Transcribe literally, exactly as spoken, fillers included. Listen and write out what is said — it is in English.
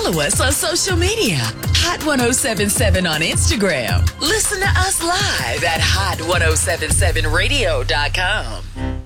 follow us on social media. Hot ten seventy-seven on Instagram. Listen to us live at hot ten seventy-seven radio dot com.